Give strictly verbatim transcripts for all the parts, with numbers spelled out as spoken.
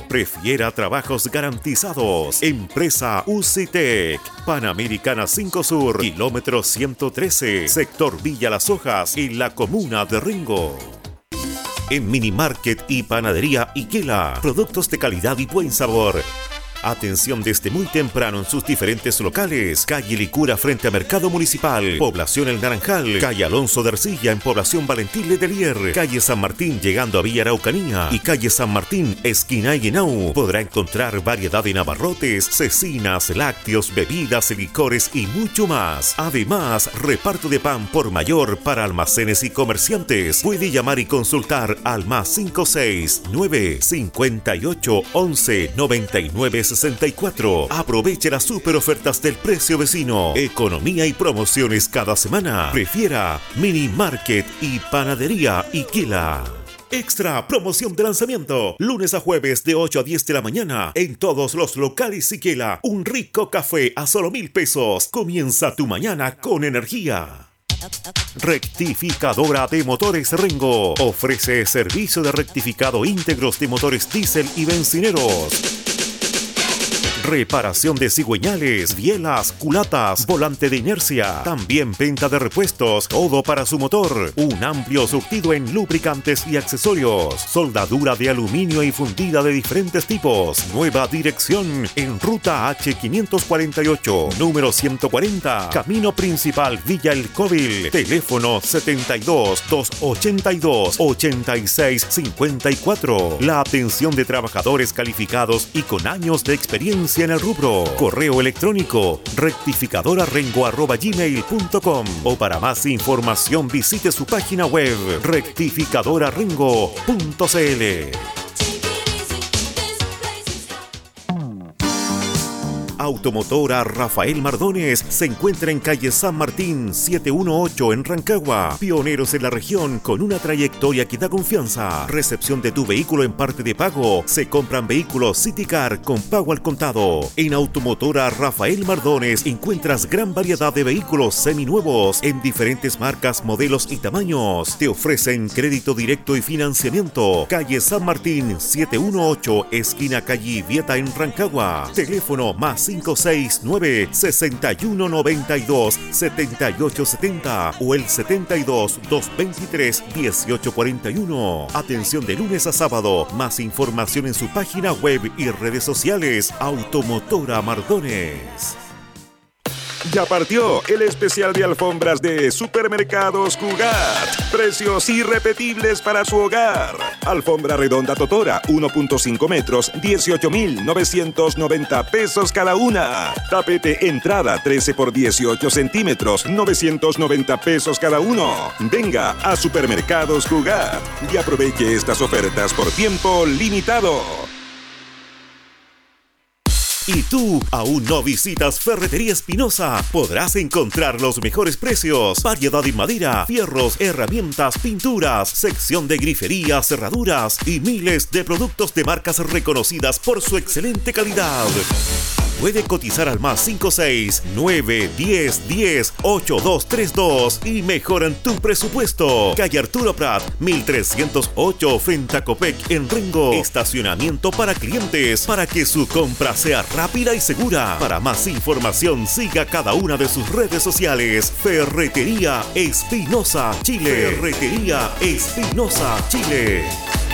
Prefiera trabajos garantizados. Empresa UCITEC. Panamericana cinco Sur, kilómetro ciento trece, sector Villa Las Hojas, en la comuna de Rengo. En Minimarket y Panadería Iquela, productos de calidad y buen sabor. Atención desde muy temprano en sus diferentes locales. Calle Licura frente a Mercado Municipal, Población El Naranjal, calle Alonso de Ercilla en Población Valentín Letelier, calle San Martín llegando a Villa Araucanía y calle San Martín esquina Guinau. Podrá encontrar variedad de abarrotes, cecinas, lácteos, bebidas, licores y mucho más. Además, reparto de pan por mayor para almacenes y comerciantes. Puede llamar y consultar al más cinco seis nueve cinco ocho once noventa y nueve sesenta y cuatro. Aproveche las super ofertas del precio vecino. Economía y promociones cada semana. Prefiera Mini Market y Panadería Iquela. Extra promoción de lanzamiento. Lunes a jueves de ocho a diez de la mañana. En todos los locales Iquela. Un rico café a solo mil pesos. Comienza tu mañana con energía. Rectificadora de Motores Rengo. Ofrece servicio de rectificado íntegros de motores diésel y bencineros. Reparación de cigüeñales, bielas, culatas, volante de inercia. También venta de repuestos, todo para su motor. Un amplio surtido en lubricantes y accesorios. Soldadura de aluminio y fundida de diferentes tipos. Nueva dirección en Ruta H quinientos cuarenta y ocho, número ciento cuarenta. Camino Principal Villa El Cóvil. Teléfono setenta y dos, doscientos ochenta y dos, ochenta y seis cincuenta y cuatro. La atención de trabajadores calificados y con años de experiencia en el rubro. Correo electrónico rectificadorarengo arroba gmail punto com o para más información visite su página web rectificadorarengo punto cl. Automotora Rafael Mardones se encuentra en calle San Martín setecientos dieciocho en Rancagua. Pioneros en la región con una trayectoria que da confianza. Recepción de tu vehículo en parte de pago. Se compran vehículos City Car con pago al contado. En Automotora Rafael Mardones encuentras gran variedad de vehículos seminuevos en diferentes marcas, modelos y tamaños. Te ofrecen crédito directo y financiamiento. Calle San Martín setecientos dieciocho, esquina calle Vieta en Rancagua. Teléfono más cinco seis nueve, seis uno nueve dos, siete ocho siete cero o el setenta y dos, doscientos veintitrés, dieciocho cuarenta y uno. Atención de lunes a sábado. Más información en su página web y redes sociales. Automotora Mardones. Ya partió el especial de alfombras de Supermercados Cugat. Precios irrepetibles para su hogar. Alfombra redonda Totora, uno punto cinco metros, dieciocho mil novecientos noventa pesos cada una. Tapete entrada, trece por dieciocho centímetros, novecientos noventa pesos cada uno. Venga a Supermercados Cugat y aproveche estas ofertas por tiempo limitado. ¿Y tú aún no visitas Ferretería Espinosa? Podrás encontrar los mejores precios, variedad en madera, fierros, herramientas, pinturas, sección de griferías, cerraduras y miles de productos de marcas reconocidas por su excelente calidad. Puede cotizar al más cinco seis nueve diez diez ocho dos tres dos y mejoran tu presupuesto. Calle Arturo Prat, mil trescientos ocho frente a Copec en Rengo. Estacionamiento para clientes para que su compra sea rápida y segura. Para más información siga cada una de sus redes sociales. Ferretería Espinosa Chile. Ferretería Espinosa Chile.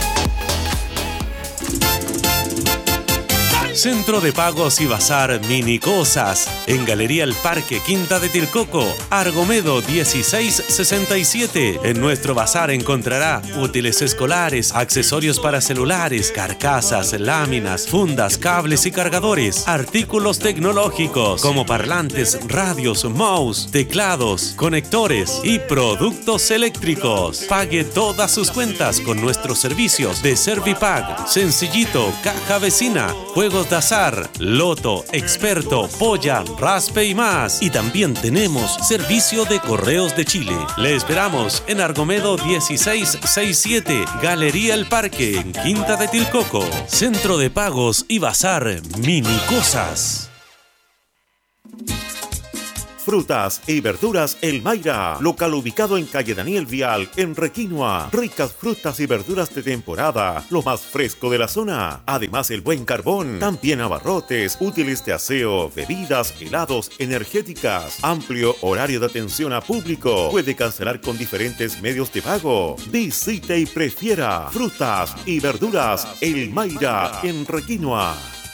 Centro de Pagos y Bazar Mini Cosas, en Galería El Parque, Quinta de Tilcoco, Argomedo dieciséis sesenta y siete. En nuestro bazar encontrará útiles escolares, accesorios para celulares, carcasas, láminas, fundas, cables y cargadores, artículos tecnológicos como parlantes, radios, mouse, teclados, conectores y productos eléctricos. Pague todas sus cuentas con nuestros servicios de Servipack, Sencillito, Caja Vecina, Juegos de azar, loto, experto, polla, raspe y más. Y también tenemos servicio de correos de Chile. Le esperamos en Argomedo dieciséis sesenta y siete, Galería El Parque, en Quinta de Tilcoco. Centro de Pagos y Bazar Mini Cosas. Frutas y verduras El Mayra, local ubicado en calle Daniel Vial, en Requinoa. Ricas frutas y verduras de temporada, lo más fresco de la zona. Además, el buen carbón, también abarrotes, útiles de aseo, bebidas, helados, energéticas. Amplio horario de atención a público. Puede cancelar con diferentes medios de pago. Visite y prefiera frutas y verduras El Mayra, en Requinoa.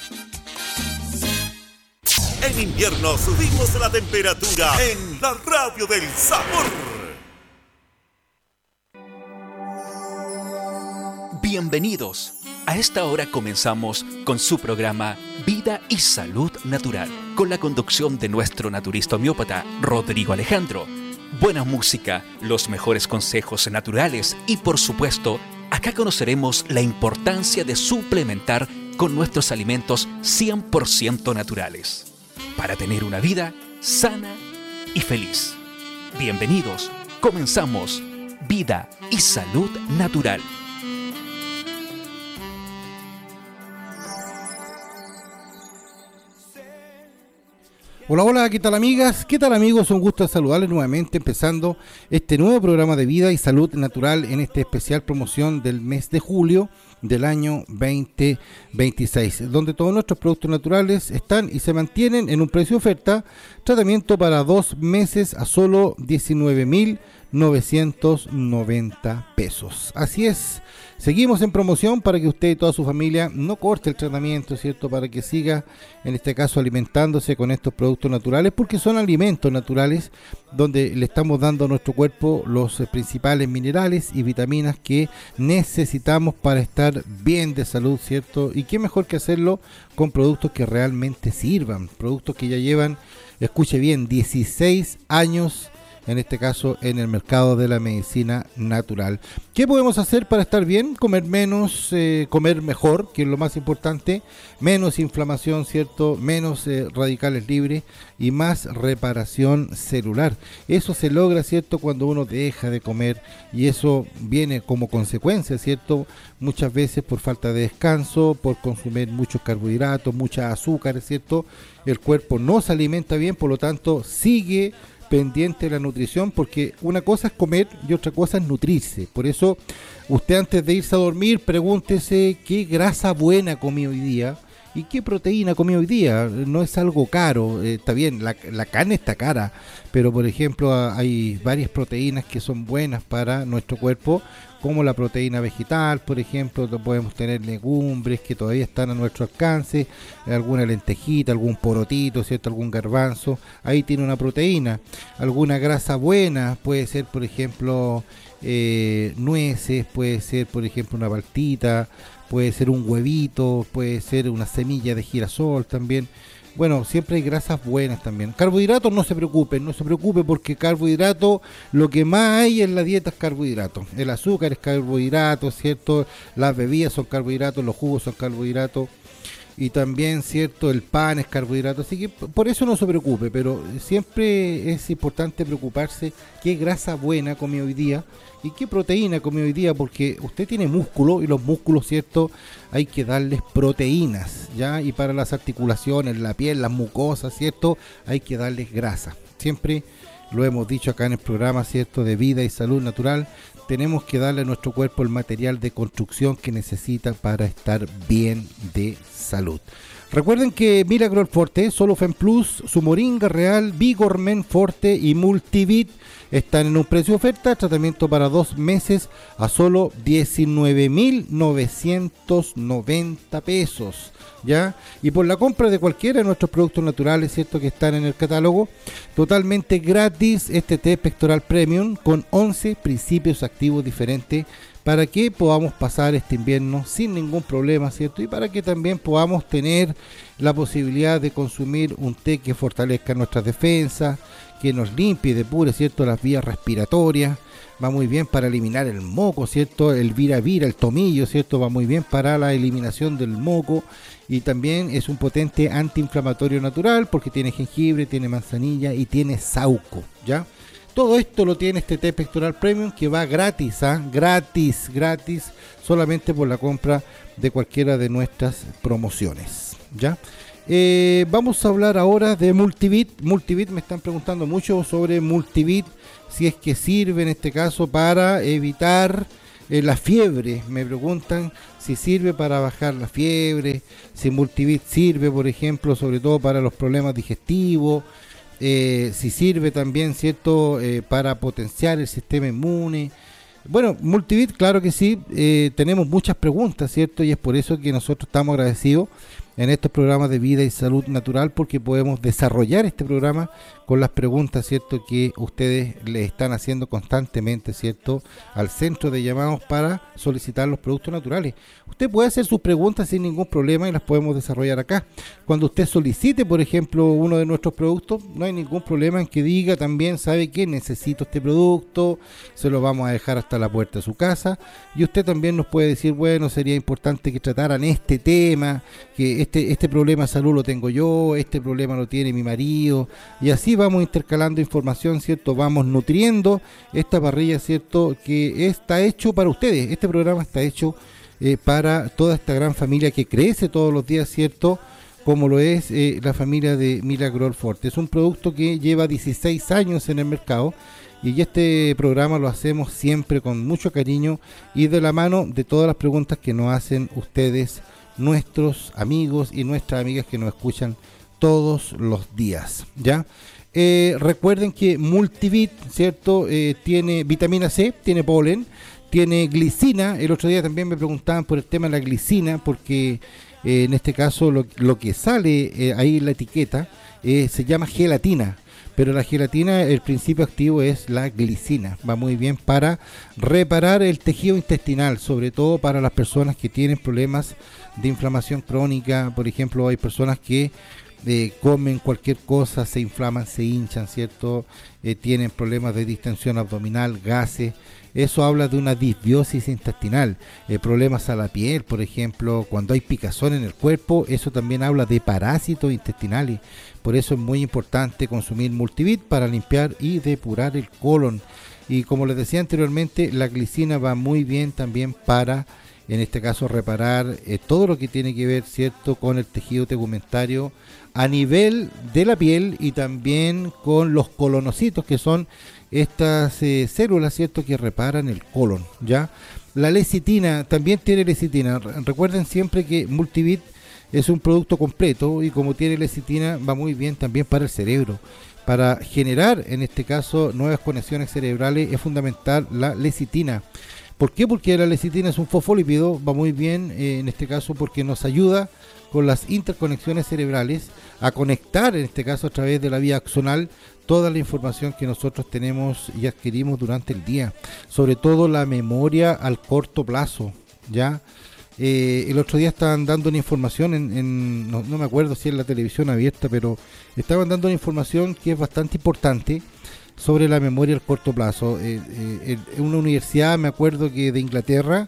En invierno subimos la temperatura en la radio del sabor. Bienvenidos. A esta hora comenzamos con su programa Vida y Salud Natural, con la conducción de nuestro naturista homeópata Rodrigo Alejandro. Buena música, los mejores consejos naturales y, por supuesto, acá conoceremos la importancia de suplementar con nuestros alimentos cien por ciento naturales para tener una vida sana y feliz. Bienvenidos, comenzamos Vida y Salud Natural. Hola, hola, ¿qué tal amigas? ¿Qué tal amigos? Un gusto saludarles nuevamente empezando este nuevo programa de Vida y Salud Natural en esta especial promoción del mes de julio del año veinte veintiséis, donde todos nuestros productos naturales están y se mantienen en un precio de oferta, tratamiento para dos meses a solo diecinueve mil novecientos noventa pesos. Así es. Seguimos en promoción para que usted y toda su familia no corte el tratamiento, ¿cierto? Para que siga, en este caso, alimentándose con estos productos naturales, porque son alimentos naturales donde le estamos dando a nuestro cuerpo los principales minerales y vitaminas que necesitamos para estar bien de salud, ¿cierto? Y qué mejor que hacerlo con productos que realmente sirvan, productos que ya llevan, escuche bien, dieciséis años en este caso en el mercado de la medicina natural. ¿Qué podemos hacer para estar bien? Comer menos, eh, comer mejor, que es lo más importante, menos inflamación, ¿cierto? Menos eh, radicales libres y más reparación celular. Eso se logra, ¿cierto? Cuando uno deja de comer, y eso viene como consecuencia, ¿cierto? Muchas veces por falta de descanso, por consumir muchos carbohidratos, muchas azúcares, ¿cierto? El cuerpo no se alimenta bien, por lo tanto sigue pendiente de la nutrición, porque una cosa es comer y otra cosa es nutrirse. Por eso usted, antes de irse a dormir, pregúntese qué grasa buena comí hoy día y qué proteína comí hoy día. No es algo caro, eh, está bien, la, la carne está cara, pero por ejemplo hay varias proteínas que son buenas para nuestro cuerpo, como la proteína vegetal, por ejemplo. Podemos tener legumbres que todavía están a nuestro alcance, alguna lentejita, algún porotito, ¿cierto? Algún garbanzo, ahí tiene una proteína. Alguna grasa buena puede ser, por ejemplo, eh, nueces, puede ser, por ejemplo, una paltita, puede ser un huevito, puede ser una semilla de girasol también. Bueno, siempre hay grasas buenas también. Carbohidratos, no se preocupen, no se preocupe, porque carbohidrato, lo que más hay en la dieta es carbohidrato. El azúcar es carbohidrato, ¿cierto? Las bebidas son carbohidratos, los jugos son carbohidratos. Y también, ¿cierto? El pan es carbohidrato. Así que por eso no se preocupe, pero siempre es importante preocuparse qué grasa buena comí hoy día y qué proteína comí hoy día, porque usted tiene músculo y los músculos, ¿cierto? Hay que darles proteínas, ¿ya? Y para las articulaciones, la piel, las mucosas, ¿cierto? Hay que darles grasa. Siempre lo hemos dicho acá en el programa, ¿cierto? De Vida y Salud Natural. Tenemos que darle a nuestro cuerpo el material de construcción que necesita para estar bien de salud. Recuerden que Miracle Forte, Solofen Plus, su Moringa Real, Vigormen Forte y Multivit están en un precio de oferta, tratamiento para dos meses a solo diecinueve mil novecientos noventa pesos. ¿Ya? Y por la compra de cualquiera de nuestros productos naturales, ¿cierto?, que están en el catálogo, totalmente gratis este té pectoral premium con once principios activos diferentes, para que podamos pasar este invierno sin ningún problema, ¿cierto? Y para que también podamos tener la posibilidad de consumir un té que fortalezca nuestras defensas, que nos limpie y depure, ¿cierto?, las vías respiratorias. Va muy bien para eliminar el moco, ¿cierto? El vira vira, el tomillo, ¿cierto? Va muy bien para la eliminación del moco, y también es un potente antiinflamatorio natural porque tiene jengibre, tiene manzanilla y tiene saúco, ¿ya? Todo esto lo tiene este té pectoral premium, que va gratis, ¿ah? ¿eh? Gratis, gratis, solamente por la compra de cualquiera de nuestras promociones, ¿ya? Eh, vamos a hablar ahora de Multivit. Multivit, me están preguntando mucho sobre Multivit, si es que sirve en este caso para evitar eh, la fiebre. Me preguntan si sirve para bajar la fiebre, si Multivit sirve, por ejemplo, sobre todo para los problemas digestivos, eh, si sirve también, ¿cierto?, eh, para potenciar el sistema inmune. Bueno, Multivit, claro que sí, eh, tenemos muchas preguntas, ¿cierto? Y es por eso que nosotros estamos agradecidos en estos programas de vida y salud natural, porque podemos desarrollar este programa con las preguntas, ¿cierto?, que ustedes le están haciendo constantemente, ¿cierto?, al centro de llamados para solicitar los productos naturales. Usted puede hacer sus preguntas sin ningún problema y las podemos desarrollar acá. Cuando usted solicite, por ejemplo, uno de nuestros productos, no hay ningún problema en que diga también, sabe que necesito este producto, se lo vamos a dejar hasta la puerta de su casa, y usted también nos puede decir, bueno, sería importante que trataran este tema, que este, este problema de salud lo tengo yo, este problema lo tiene mi marido, y así vamos intercalando información, ¿cierto? Vamos nutriendo esta parrilla, ¿cierto?, que está hecho para ustedes. Este programa está hecho eh, para toda esta gran familia que crece todos los días, ¿cierto?, como lo es eh, la familia de Milagro Forte. Es un producto que lleva dieciséis años en el mercado, y este programa lo hacemos siempre con mucho cariño y de la mano de todas las preguntas que nos hacen ustedes, nuestros amigos y nuestras amigas que nos escuchan todos los días, ¿ya? Eh, recuerden que Multivit, ¿cierto?, eh, tiene vitamina C, tiene polen, tiene glicina. El otro día también me preguntaban por el tema de la glicina, porque eh, en este caso lo, lo que sale eh, ahí en la etiqueta eh, se llama gelatina, pero la gelatina, el principio activo es la glicina. Va muy bien para reparar el tejido intestinal, sobre todo para las personas que tienen problemas de inflamación crónica. Por ejemplo, hay personas que Eh, comen cualquier cosa, se inflaman, se hinchan, ¿cierto? Eh, tienen problemas de distensión abdominal, gases. Eso habla de una disbiosis intestinal. Eh, problemas a la piel, por ejemplo, cuando hay picazón en el cuerpo, eso también habla de parásitos intestinales. Por eso es muy importante consumir Multivit para limpiar y depurar el colon. Y como les decía anteriormente, la glicina va muy bien también para, en este caso, reparar eh, todo lo que tiene que ver, ¿cierto?, con el tejido tegumentario a nivel de la piel, y también con los colonocitos, que son estas eh, células, ¿cierto?, que reparan el colon, ¿ya? La lecitina, también tiene lecitina. Recuerden siempre que Multivit es un producto completo, y como tiene lecitina, va muy bien también para el cerebro. Para generar, en este caso, nuevas conexiones cerebrales, es fundamental la lecitina. ¿Por qué? Porque la lecitina es un fosfolípido, va muy bien eh, en este caso porque nos ayuda con las interconexiones cerebrales a conectar, en este caso a través de la vía axonal, toda la información que nosotros tenemos y adquirimos durante el día, sobre todo la memoria al corto plazo, ¿ya? Eh, el otro día estaban dando una información, en, en no, no me acuerdo si en la televisión abierta, pero estaban dando una información que es bastante importante sobre la memoria al corto plazo. Eh, eh, en una universidad, me acuerdo que de Inglaterra,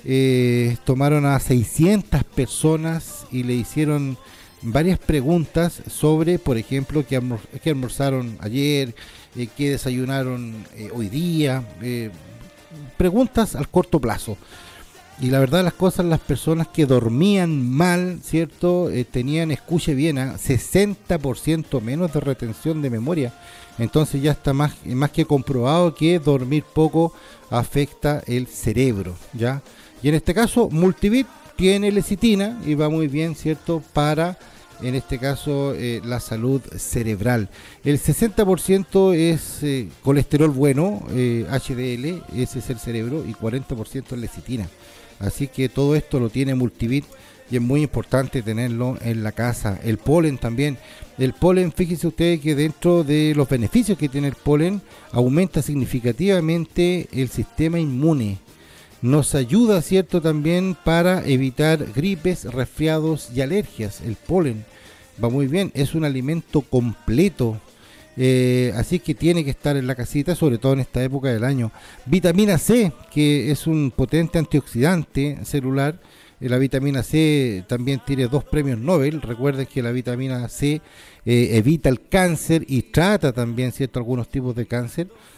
eh, tomaron a seiscientas personas y le hicieron varias preguntas sobre, por ejemplo, qué, almor qué almorzaron ayer, eh, qué desayunaron eh, hoy día, eh, preguntas al corto plazo. Y la verdad las cosas, las personas que dormían mal, ¿cierto?, eh, tenían, escuche bien, ¿eh? sesenta por ciento menos de retención de memoria. Entonces ya está más, más que comprobado que dormir poco afecta el cerebro, ¿ya? Y en este caso, Multivit tiene lecitina y va muy bien, ¿cierto?, para, en este caso, eh, la salud cerebral. El sesenta por ciento es eh, colesterol bueno, eh, H D L, ese es el cerebro, y cuarenta por ciento es lecitina. Así que todo esto lo tiene Multivit y es muy importante tenerlo en la casa. El polen también. El polen, fíjense ustedes que dentro de los beneficios que tiene el polen, aumenta significativamente el sistema inmune. Nos ayuda, ¿cierto?, también para evitar gripes, resfriados y alergias. El polen va muy bien, es un alimento completo. Eh, así que tiene que estar en la casita, sobre todo en esta época del año. Vitamina C, que es un potente antioxidante celular. Eh, la vitamina C también tiene dos premios Nobel. Recuerden que la vitamina C eh, evita el cáncer y trata también, ¿cierto?, algunos tipos de cáncer.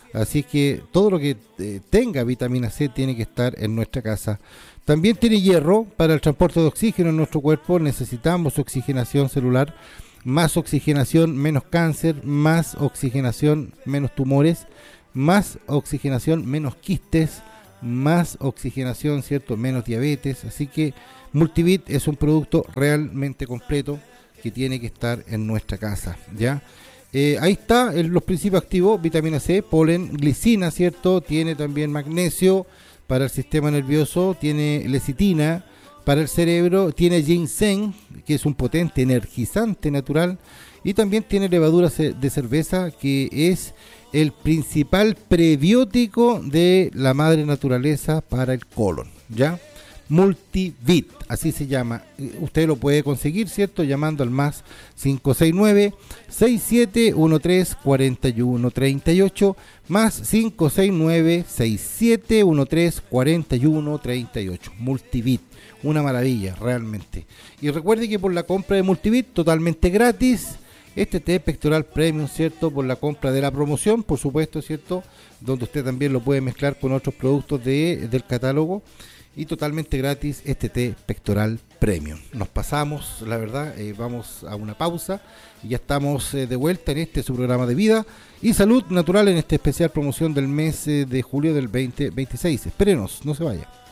Así que todo lo que eh, tenga vitamina C tiene que estar en nuestra casa. También tiene hierro para el transporte de oxígeno en nuestro cuerpo. Necesitamos oxigenación celular. Más oxigenación, menos cáncer. Más oxigenación, menos tumores. Más oxigenación, menos quistes. Más oxigenación, ¿cierto? Menos diabetes. Así que Multivit es un producto realmente completo que tiene que estar en nuestra casa, ¿ya? Eh, ahí está el, los principios activos: vitamina C, polen, glicina, ¿cierto? Tiene también magnesio para el sistema nervioso, tiene lecitina para el cerebro, tiene ginseng, que es un potente energizante natural, y también tiene levadura de cerveza, que es el principal prebiótico de la madre naturaleza para el colon, ¿ya? Multivit, así se llama. Usted lo puede conseguir, ¿cierto? Llamando al más cinco seis nueve, seis siete uno tres, cuatro uno tres ocho, más cinco seis nueve, seis siete uno tres, cuatro uno tres ocho. Multivit, una maravilla, realmente. Y recuerde que por la compra de Multivit, totalmente gratis, este té pectoral premium, ¿cierto? Por la compra de la promoción, por supuesto, ¿cierto? Donde usted también lo puede mezclar con otros productos de, del catálogo. Y totalmente gratis este té pectoral premium. Nos pasamos, la verdad, eh, vamos a una pausa y ya estamos eh, de vuelta en este su programa de vida y salud natural en esta especial promoción del mes eh, de julio del veinte veintiséis. Espérenos, no se vaya.